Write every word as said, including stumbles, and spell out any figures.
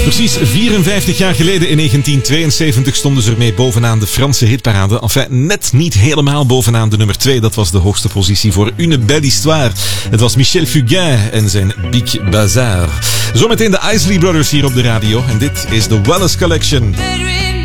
Precies vierenvijftig jaar geleden in negentien tweeënzeventig stonden ze ermee bovenaan de Franse hitparade. Enfin, net niet helemaal bovenaan de nummer twee. Dat was de hoogste positie voor Une Belle Histoire. Het was Michel Fugain en zijn Big Bazar. Zometeen de Isley Brothers hier op de radio. En dit is de Wallace Collection.